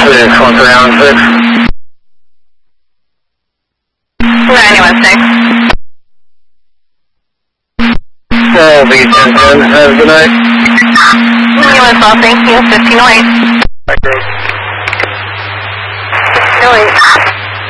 Swedish 1316. 916. Well, V1010, have a good night. You as well, thank you. 1508. 1508. 1508.